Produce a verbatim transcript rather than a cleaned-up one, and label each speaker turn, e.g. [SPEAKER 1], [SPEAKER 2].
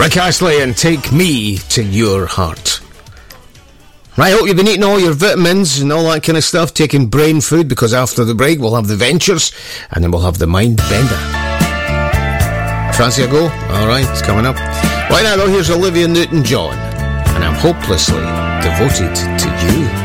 [SPEAKER 1] Rick Astley and Take Me to Your Heart. Right, I hope you've been eating all your vitamins and all that kind of stuff, taking brain food, because after the break we'll have the Ventures and then we'll have the Mind Bender. Fancy a go? Alright, it's coming up. Right now though, here's Olivia Newton-John, and I'm hopelessly devoted to you.